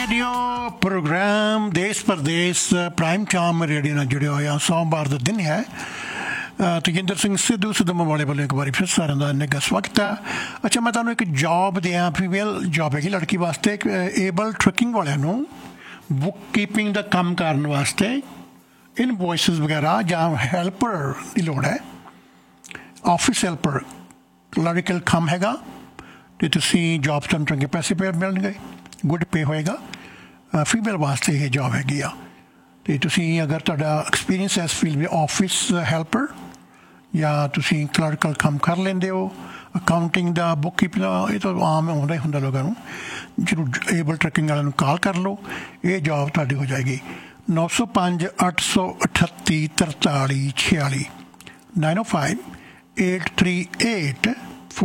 Radio programme देश परदेश prime time radio ਨਾਲ ਜੁੜਿਆ ਹੋਇਆ ਸੋਮਵਾਰ ਦਾ ਦਿਨ ਹੈ ਤਜਿੰਦਰ ਸਿੰਘ ਸਿੱਧੂ ਸਿੱਧੂ ਵਾਲੇ ਵੱਲੋਂ ਇੱਕ ਵਾਰੀ ਫਿਰ ਸਾਰਿਆਂ ਦਾ ਨਿੱਘਾ ਸਵਾਗਤ ਹੈ। ਅੱਛਾ ਮੈਂ ਤੁਹਾਨੂੰ ਇੱਕ ਜੌਬ ਦਿਆਂ ਫੀਮੇਲ ਜੌਬ ਹੈਗੀ ਲੜਕੀ ਵਾਸਤੇ ਏਬਲ ਟਰੱਕਿੰਗ ਵਾਲਿਆਂ ਨੂੰ ਬੁੱਕ ਕੀਪਿੰਗ ਦਾ ਕੰਮ ਕਰਨ ਵਾਸਤੇ ਇਨਵੋਇਸਿਸ ਵਗੈਰਾ ਜਾਂ ਹੈਲਪਰ ਦੀ ਲੋੜ ਹੈ। ਆਫਿਸ ਹੈਲਪਰ ਕਲਰਿਕਲ ਕੰਮ ਹੈਗਾ ਅਤੇ ਤੁਸੀਂ ਜੌਬ ਤੁਹਾਨੂੰ ਚੰਗੇ ਪੈਸੇ ਮਿਲਣਗੇ, ਗੁੱਡ ਪੇ ਹੋਏਗਾ। ਫੀਮੇਲ ਵਾਸਤੇ ਇਹ ਜੌਬ ਹੈਗੀ ਆ ਅਤੇ ਤੁਸੀਂ ਅਗਰ ਤੁਹਾਡਾ ਐਕਸਪੀਰੀਅੰਸ ਇਸ ਫੀਲਡ ਵਿੱਚ ਆਫਿਸ ਹੈਲਪਰ ਜਾਂ ਤੁਸੀਂ ਕਲਰਕਲ ਕੰਮ ਕਰ ਲੈਂਦੇ ਹੋ, ਅਕਾਊਂਟਿੰਗ ਦਾ, ਬੁੱਕ ਕੀਪਿੰਗ ਦਾ, ਇਹ ਤਾਂ ਆਮ ਆਉਂਦਾ ਹੀ ਹੁੰਦਾ ਲੋਕਾਂ ਨੂੰ। ਜ਼ਰੂਰ ਏਬਲ ਟਰੱਕਿੰਗ ਵਾਲਿਆਂ ਨੂੰ ਕਾਲ ਕਰ ਲਓ, ਇਹ ਜੌਬ ਤੁਹਾਡੀ ਹੋ ਜਾਏਗੀ। 905 838 43 46 905 838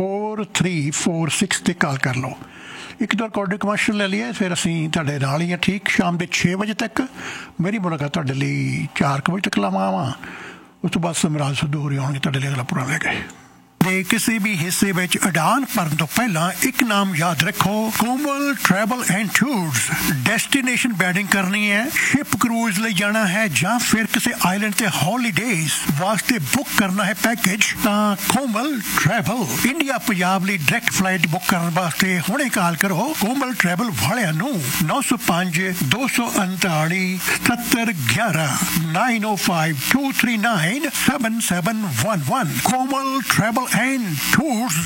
4346 'ਤੇ ਕਾਲ ਕਰ ਲਓ। ਇੱਕ ਦੋ ਰਿਕਾਰਡਿੰਗ ਕਮਰਸ਼ੀਅਲ ਲੈ ਲਈਏ, ਫਿਰ ਅਸੀਂ ਤੁਹਾਡੇ ਨਾਲ ਹੀ ਹਾਂ ਠੀਕ ਸ਼ਾਮ ਦੇ 6 ਵਜੇ ਤੱਕ। ਮੇਰੀ ਮੁਲਾਕਾਤ ਤੁਹਾਡੇ ਲਈ 4 ਵਜੇ ਤੱਕ ਲਾਵਾਂ। ਉਸ ਤੋਂ ਬਾਅਦ ਸਮਰਾਜ ਸਿੱਧੂ ਹੋਰੀ ਆਉਣਗੇ ਤੁਹਾਡੇ ਲਈ ਅਗਲਾ ਪ੍ਰੋਗਰਾਮ ਲੈ ਕੇ। ਦੇ ਕਿਸੇ ਵੀ ਹਿੱਸੇ ਵਿੱਚ ਉਡਾਨ ਭਰਨ ਤੋਂ ਪਹਿਲਾਂ ਇੱਕ ਨਾਮ ਯਾਦ ਰੱਖੋ, ਕੋਮਲ travel and tours. Destination wedding ਕਰਨੀ ਹੈ, ਸ਼ਿਪ ਕਰੂਜ਼ ਲਈ ਜਾਣਾ ਹੈ ਜਾਂ ਫਿਰ ਕਿਸੇ ਆਈਲੈਂਡ ਤੇ ਹੌਲੀਡੇਜ਼ ਵਾਸਤੇ ਬੁੱਕ ਕਰਨਾ ਹੈ ਪੈਕੇਜ, ਤਾਂ ਕੋਮਲ ਟਰੈਵਲ ਇੰਡੀਆ ਪੰਜਾਬ ਲਈ ਡਾਇਰੈਕਟ ਫਲਾਈਟ ਬੁੱਕ ਕਰਨ ਵਾਸਤੇ ਹੁਣੇ ਕਾਲ ਕਰੋ ਕੋਮਲ ਟਰੈਵਲ ਵਾਲਿਆਂ ਨੂੰ 905 239 7711 905 239 7711 ਕੋਮਲ ਟਰੈਵਲ and tours।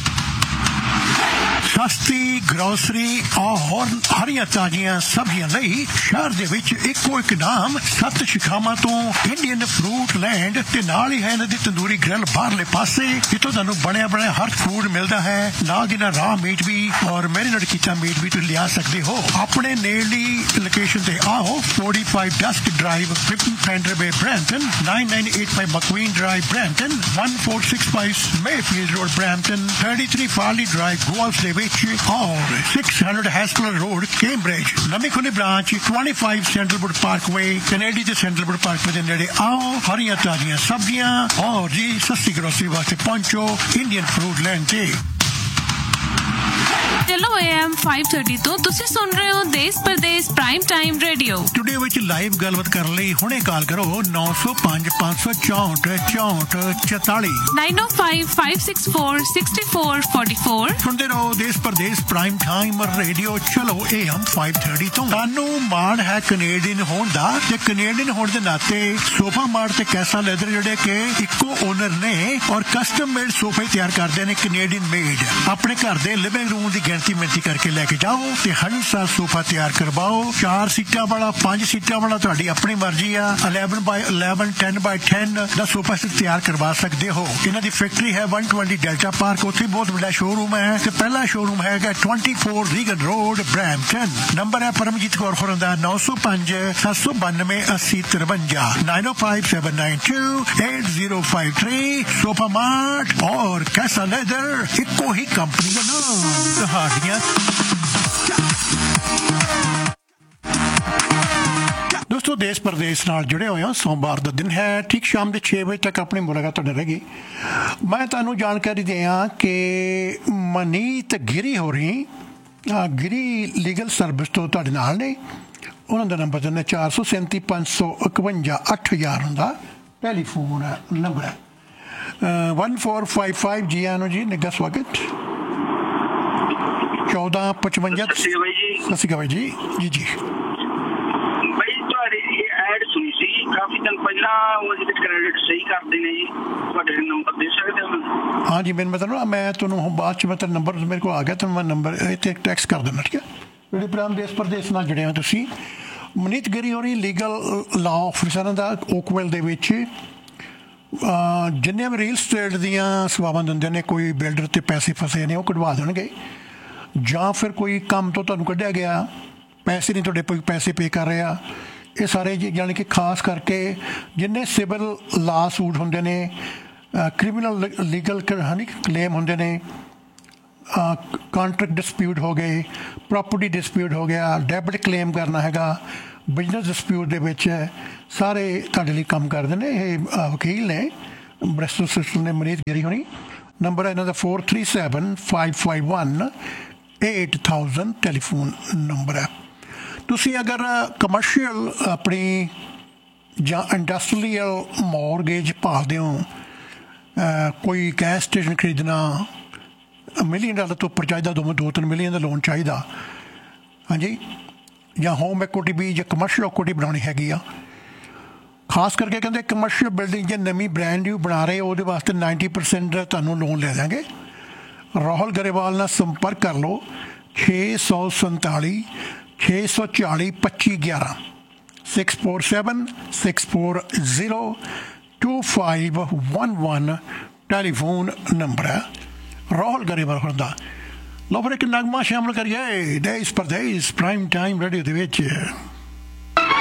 ਸਸਤੀ ਗਰੋਸਰੀ ਔਰ ਹਰੀਆਂ ਤਾਜ਼ੀਆਂ ਸਬਜ਼ੀਆਂ ਲਈ ਸ਼ਹਿਰ ਦੇ ਵਿੱਚ ਇੱਕੋ ਇੱਕ ਨਾਮ 7 ਸ਼ਿਖਾਵਾਂ ਤੋਂ ਇੰਡੀਅਨ ਫਰੂਟ ਲੈਂਡ ਤੇ ਨਾਲ ਹੀ ਹੈ ਇਹਨਾਂ ਦੀ ਤੰਦੂਰੀ ਗ੍ਰਿਲ ਬਾਹਰਲੇ ਪਾਸੇ, ਜਿੱਥੋਂ ਤੁਹਾਨੂੰ ਬਣਿਆ ਬਣਿਆ ਹਰ ਫੂਡ ਮਿਲਦਾ ਹੈ। ਨਾਲ ਦੀ ਨਾਲ ਰਾਹ ਮੀਟ ਵੀ ਔਰ ਮੈਰੀਨੇਟ ਕੀਤਾ ਮੀਟ ਵੀ ਤੁਸੀਂ ਲਿਆ ਸਕਦੇ ਹੋ। ਆਪਣੇ ਨੇੜਲੀ ਲੋਕੇਸ਼ਨ ਤੇ ਆਓ, 45 ਡਸਕ ਡਰਾਈਵ, 15 ਫੈਂਡਰ ਵੇ Brampton, 9985 ਮਕਵੀਨ drive Brampton, 1465 Mayfield road Brampton, 33 ਫਾਰਲੀ drive golf ਦੇ ਵਿੱਚ और 600 हैस्पलर रोड कैम्ब्रिज। नवी खुली ब्रांच 25 सैंडलवुड पार्कवे कनेडी के सैंडलवुड पार्कवे के नेड़े आओ। हरियां ताजियां सब्जियां और जी सस्ती ग्रोसरी वास्ते पहुंचो इंडियन फ्रूट लैंड से। ਚਲੋ AM 530 ਤੋਂ ਤੁਸੀਂ ਸੁਣ ਰਹੇ ਹੋ ਦੇਸ਼ ਪਰਦੇਸ਼ ਪ੍ਰਾਈਮ ਟਾਈਮ ਰੇਡੀਓ। ਟੁਡੇ ਵਿੱਚ ਲਾਈਵ ਗੱਲਬਾਤ ਕਰਨ ਲਈ ਹੁਣੇ ਕਾਲ ਕਰੋ 905 564 64 44 905 564 6444। ਸੁਣਦੇ ਰਹੋ ਦੇਸ਼ ਪਰਦੇਸ਼ ਪ੍ਰਾਈਮ ਟਾਈਮ ਰੇਡੀਓ। ਚਲੋ AM 530 ਤੋਂ। ਤੁਹਾਨੂੰ ਮਾਣ ਹੈ ਕੈਨੇਡੀਅਨ ਹੋਣ ਦਾ, ਤੇ ਕੈਨੇਡੀਅਨ ਹੋਣ ਦੇ ਨਾਤੇ ਸੋਫਾ ਮਾਰਟ ਤੇ ਕੈਸਾ ਲੈਦਰ ਜਿਹੜੇ ਕਿ ਇੱਕੋ ਓਨਰ ਨੇ ਔਰ ਕਸਟਮ ਮੇਡ ਸੋਫੇ ਤਿਆਰ ਕਰਦੇ ਨੇ, ਕੈਨੇਡੀਅਨ ਮੇਡ। ਆਪਣੇ ਘਰ ਦੇ ਲਿਵਿੰਗ ਰੂਮ ਦੀ ਗਿਣਤੀ ਮਿਣਤੀ ਕਰਕੇ ਲੈ ਕੇ ਜਾਓ ਤੇ ਹੰਸਾ ਸੋਫਾ ਤਿਆਰ ਕਰਵਾਓ। 4 ਸੀਟਾਂ ਵਾਲਾ, 5 ਸੀਟਾਂ ਵਾਲਾ, ਤੁਹਾਡੀ ਆਪਣੀ ਮਰਜ਼ੀ ਆ। 11 ਬਾਈ 11 10 ਬਾਈ 10 ਦਾ ਸੋਫਾ ਤਿਆਰ ਕਰਵਾ ਸਕਦੇ ਹੋ। ਇਹਨਾਂ ਦੀ ਫੈਕਟਰੀ ਹੈ 120 ਡੈਲਟਾ ਪਾਰਕ, ਉੱਥੇ ਬਹੁਤ ਵੱਡਾ ਸ਼ੋਰੂਮ ਹੈ ਤੇ ਪਹਿਲਾ ਸ਼ੋਰੂਮ ਹੈਗਾ 24 ਰੀਗਨ ਰੋਡ ਬ੍ਰੈਂਪਟਨ। ਨੰਬਰ ਹੈ ਪਰਮਜੀਤ ਕੌਰ ਹੋਰਾਂ ਦਾ 905 792 8053 905 792 8053। ਸੋਫਾ ਮਾਰਟ ਔਰ ਕੈਸਾ ਲੈਦਰ, ਇੱਕੋ ਹੀ ਕੰਪਨੀ ਦਾ ਨਾਮ। ਤੁਹਾਡੀਆਂ ਦੋਸਤੋ ਦੇਸ਼ ਪ੍ਰਦੇਸ਼ ਨਾਲ ਜੁੜੇ ਹੋਏ ਹਾਂ। ਸੋਮਵਾਰ ਦਾ ਦਿਨ ਹੈ, ਠੀਕ ਸ਼ਾਮ ਦੇ 6 ਵਜੇ ਤੱਕ ਆਪਣੀ ਮੁਲਾਕਾਤ ਤੁਹਾਡੇ ਰਹੇਗੀ। ਮੈਂ ਤੁਹਾਨੂੰ ਜਾਣਕਾਰੀ ਦਿਆਂ ਕਿ ਮਨੀਤ ਗਿਰੀ ਹੋ ਰਹੀ ਗਿਰੀ ਲੀਗਲ ਸਰਵਿਸ ਤੋਂ ਤੁਹਾਡੇ ਨਾਲ ਨੇ। ਉਹਨਾਂ ਦਾ ਨੰਬਰ ਦਿੰਦਾ 437 551 8000 ਹੁੰਦਾ ਟੈਲੀਫੋਨ ਨੰਬਰ ਹੈ। 1455 ਜੀ ਆਨੋ ਜੀ, ਨਿੱਘਾ ਸਵਾਗਤ। 1455 ਸਤਿ ਸ਼੍ਰੀ ਅਕਾਲ ਜੀ। ਜੀ ਜੀ ਬਾਈ, ਤੁਹਾਡੀ ਇਹ ਐਡ ਸੁਣੀ ਸੀ ਕਾਫੀ ਦਿਨ ਪਹਿਲਾਂ, ਉਹਦੇ ਵਿੱਚ ਕ੍ਰੈਡਿਟ ਸਹੀ ਕਰਦੇ ਨੇ ਜੀ, ਤੁਹਾਡੇ ਨੰਬਰ ਦੇ ਸਕਦੇ ਹੋ? ਹਾਂ ਜੀ, ਮੈਂ ਤੁਹਾਨੂੰ ਬਾਅਦ 'ਚ ਮੈਂ ਤੇਰਾ ਨੰਬਰ ਮੇਰੇ ਕੋਲ ਆ ਗਿਆ, ਤੁਹਾਨੂੰ ਮੈਂ ਨੰਬਰ ਇੱਥੇ ਟੈਕਸਟ ਕਰ ਦਿੰਦਾ, ਠੀਕ ਹੈ। ਜਿਹੜੇ ਪ੍ਰਾਮ ਦੇਸ਼ ਪ੍ਰਦੇਸ਼ ਨਾਲ ਜੁੜੇ ਹੋ ਤੁਸੀਂ। ਮਨੀਤ ਗਿਰੀ ਹੋਰੀ ਲੀਗਲ ਲਾਅ ਆਫਿਸਰਾਂ ਦਾ ਓਕਵੈਲ ਦੇ ਵਿੱਚ ਜਿੰਨੇ ਵੀ ਰੀਅਲ ਸਟੇਟ ਦੀਆਂ ਸੇਵਾਵਾਂ ਦਿੰਦੇ ਨੇ, ਕੋਈ ਬਿਲਡਰ 'ਤੇ ਪੈਸੇ ਫਸੇ ਨੇ ਉਹ ਕਢਵਾ ਦੇਣਗੇ, ਜਾਂ ਫਿਰ ਕੋਈ ਕੰਮ ਤੋਂ ਤੁਹਾਨੂੰ ਕੱਢਿਆ ਗਿਆ, ਪੈਸੇ ਨਹੀਂ ਤੁਹਾਡੇ ਕੋਈ ਪੈਸੇ ਪੇ ਕਰ ਰਿਹਾ। ਇਹ ਸਾਰੇ ਯਾਨੀ ਕਿ ਖਾਸ ਕਰਕੇ ਜਿੰਨੇ ਸਿਵਲ ਲਾਅ ਸੂਟ ਹੁੰਦੇ ਨੇ, ਕ੍ਰਿਮੀਨਲ ਲੀਗਲ ਕਲੇਮ ਹੁੰਦੇ ਨੇ, ਕੰਟਰੈਕਟ ਡਿਸਪਿਊਟ ਹੋ ਗਏ, ਪ੍ਰੋਪਰਟੀ ਡਿਸਪਿਊਟ ਹੋ ਗਿਆ, ਡੈਬਿਟ ਕਲੇਮ ਕਰਨਾ ਹੈਗਾ, ਬਿਜ਼ਨਸ ਡਿਸਪਿਊਟ ਦੇ ਵਿੱਚ ਸਾਰੇ ਤੁਹਾਡੇ ਲਈ ਕੰਮ ਕਰਦੇ ਨੇ। ਇਹ ਵਕੀਲ ਨੇ ਬ੍ਰਿਸਟਲ ਸਿਸਟਮ ਨੇ, ਮਨੀਤ ਗਿਰੀ ਹੋਣੀ। ਨੰਬਰ ਹੈ ਇਹਨਾਂ ਦਾ 437551 8000 ਟੈਲੀਫੋਨ ਨੰਬਰ ਹੈ। ਤੁਸੀਂ ਅਗਰ ਕਮਰਸ਼ੀਅਲ ਆਪਣੀ ਜਾਂ ਇੰਡਸਟਰੀਅਲ ਮੌਰਗੇਜ ਭਾਲਦੇ ਹੋ, ਕੋਈ ਗੈਸ ਸਟੇਸ਼ਨ ਖਰੀਦਣਾ, $1 ਮਿਲੀਅਨ ਤੋਂ ਉੱਪਰ ਚਾਹੀਦਾ, 2-3 ਮਿਲੀਅਨ ਦਾ ਲੋਨ ਚਾਹੀਦਾ, ਹਾਂਜੀ, ਜਾਂ ਹੋਮ ਇਕੁਇਟੀ ਵੀ ਜਾਂ ਕਮਰਸ਼ੀਅਲ ਇਕੁਇਟੀ ਬਣਾਉਣੀ ਹੈਗੀ ਆ। ਖਾਸ ਕਰਕੇ ਕਹਿੰਦੇ ਕਮਰਸ਼ੀਅਲ ਬਿਲਡਿੰਗ ਜੇ ਨਵੀਂ ਬ੍ਰੈਂਡ ਨਿਊ ਬਣਾ ਰਹੇ ਉਹਦੇ ਵਾਸਤੇ 90% ਤੁਹਾਨੂੰ ਲੋਨ ਲੈ ਦਾਂਗੇ। ਰਾਹੁਲ ਗਰੇਵਾਲ ਨਾਲ ਸੰਪਰਕ ਕਰ ਲਓ 647 640 2511 647-640-2511 ਟੈਲੀਫੋਨ ਨੰਬਰ ਹੈ ਰਾਹੁਲ ਗਰੇਵਾਲ ਦਾ। ਲਓ ਫਿਰ ਇੱਕ ਨਗਮਾ ਸ਼ਾਮਲ ਕਰੀਏ ਦੇਸ਼ ਪਰਦੇਸ ਪ੍ਰਾਈਮ ਟਾਈਮ ਰੇਡੀਓ ਦੇ ਵਿੱਚ।